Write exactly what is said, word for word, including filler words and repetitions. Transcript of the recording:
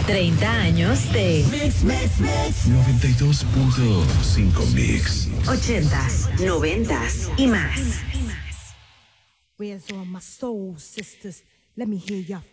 treinta años de Mix, mix, mix. noventa y dos punto cinco Mix. ochentas, noventas y más. Where's all my soul sisters? Let me hear your